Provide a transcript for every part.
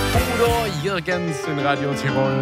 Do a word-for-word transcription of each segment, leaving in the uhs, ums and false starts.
Udo Jürgens in Radio Tirol.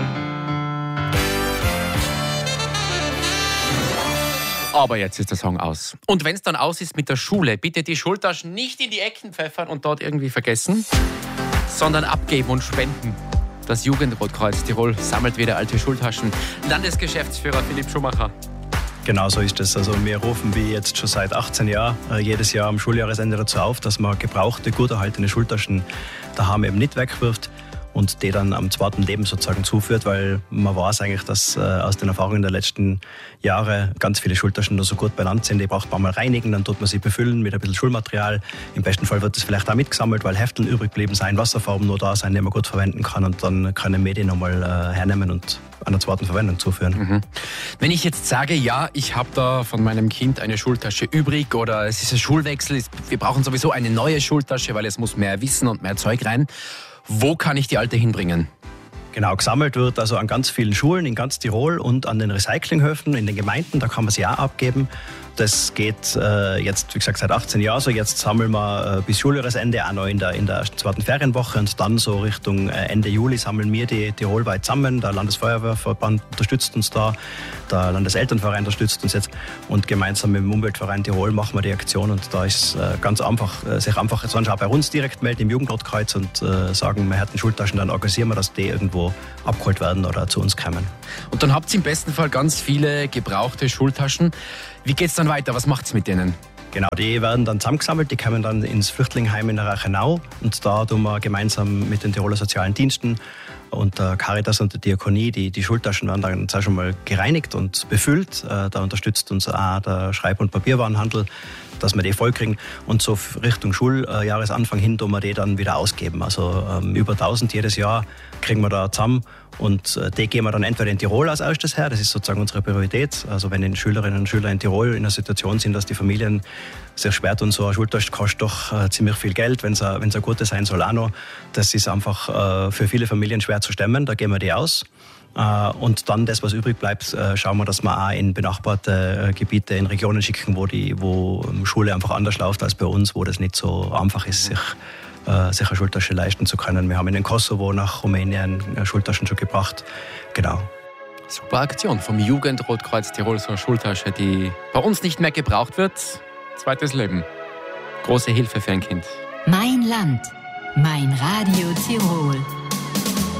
Aber jetzt ist der Song aus. Und wenn es dann aus ist mit der Schule, bitte die Schultaschen nicht in die Ecken pfeffern und dort irgendwie vergessen, sondern abgeben und spenden. Das Jugendrotkreuz Tirol sammelt wieder alte Schultaschen. Landesgeschäftsführer Philipp Schumacher. Genau so ist es. Also wir rufen wie jetzt schon seit achtzehn Jahren äh, jedes Jahr am Schuljahresende dazu auf, dass man gebrauchte, gut erhaltene Schultaschen daheim eben nicht wegwirft und die dann am zweiten Leben sozusagen zuführt, weil man weiß eigentlich, dass äh, aus den Erfahrungen der letzten Jahre ganz viele Schultaschen nur so gut benannt sind. Die braucht man mal reinigen, dann tut man sie befüllen mit ein bisschen Schulmaterial. Im besten Fall wird das vielleicht auch mitgesammelt, weil Hefteln übrig geblieben sein, Wasserfarben nur da sein, die man gut verwenden kann, und dann können wir die nochmal äh, hernehmen und einer zweiten Verwendung zuführen. Mhm. Wenn ich jetzt sage, ja, ich habe da von meinem Kind eine Schultasche übrig oder es ist ein Schulwechsel, wir brauchen sowieso eine neue Schultasche, weil es muss mehr Wissen und mehr Zeug rein. Wo kann ich die alte hinbringen? Genau, gesammelt wird also an ganz vielen Schulen in ganz Tirol und an den Recyclinghöfen in den Gemeinden, da kann man sie auch abgeben. Das geht äh, jetzt, wie gesagt, seit achtzehn Jahren so. Jetzt sammeln wir äh, bis Schuljahresende auch noch in der, in der zweiten Ferienwoche, und dann so Richtung äh, Ende Juli sammeln wir die tirolweit zusammen. Der Landesfeuerwehrverband unterstützt uns da, der Landeselternverein unterstützt uns jetzt, und gemeinsam mit dem Umweltverein Tirol machen wir die Aktion. Und da ist äh, ganz einfach, äh, sich einfach sonst auch bei uns direkt melden im Jugendrotkreuz und äh, sagen, wir hätten Schultaschen, dann organisieren wir, dass die irgendwo abgeholt werden oder zu uns kommen. Und dann habt ihr im besten Fall ganz viele gebrauchte Schultaschen. Wie geht's dann weiter? Was macht's mit denen? Genau, die werden dann zusammengesammelt, die kommen dann ins Flüchtlingsheim in der Reichenau, und da tun wir gemeinsam mit den Tiroler Sozialen Diensten und der Caritas und der Diakonie, die, die Schultaschen werden dann schon mal gereinigt und befüllt. Da unterstützt uns auch der Schreib- und Papierwarenhandel, dass wir die voll kriegen, und so Richtung Schuljahresanfang hin tun wir die dann wieder ausgeben. Also ähm, über tausend jedes Jahr kriegen wir da zusammen, und äh, die gehen wir dann entweder in Tirol als erstes her, das ist sozusagen unsere Priorität. Also wenn die Schülerinnen und Schüler in Tirol in einer Situation sind, dass die Familien sich schwer tun, so eine Schultasche kostet doch äh, ziemlich viel Geld, wenn es eine gute sein soll auch noch. Das ist einfach äh, für viele Familien schwer zu stemmen, da geben wir die aus. Und dann das, was übrig bleibt, schauen wir, dass wir auch in benachbarte Gebiete, in Regionen schicken, wo die wo Schule einfach anders läuft als bei uns, wo das nicht so einfach ist, sich, sich eine Schultasche leisten zu können. Wir haben in den Kosovo nach Rumänien Schultaschen schon gebracht. Genau. Super Aktion vom Jugendrotkreuz Tirol, so eine Schultasche, die bei uns nicht mehr gebraucht wird. Zweites Leben. Große Hilfe für ein Kind. Mein Land. Mein Radio Tirol.